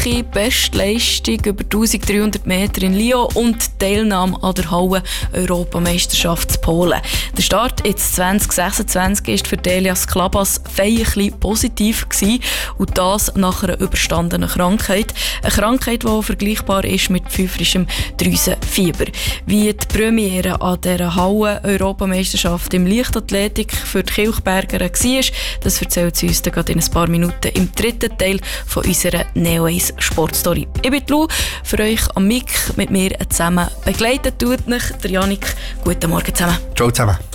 persönliche Bestleistung über 1300 Meter in Lyon und Teilnahme an der Hauen-Europameisterschaft in Polen. Der Start ins 2026 war für Delias Klabas feierlich positiv gewesen, und das nach einer überstandenen Krankheit. Eine Krankheit, die vergleichbar ist mit pfeifrischem Drüsenfieber. Wie die Premiere an dieser Hauen-Europameisterschaft im Leichtathletik für die Kilchberger war, das erzählt sie uns gerade in ein paar Minuten im dritten Teil von unserer Neo Ace Sportstory. Ich bin Lou, für euch am Mic, mit mir zusammen begleitet tut mich der Janik. Guten Morgen zusammen. Ciao zusammen.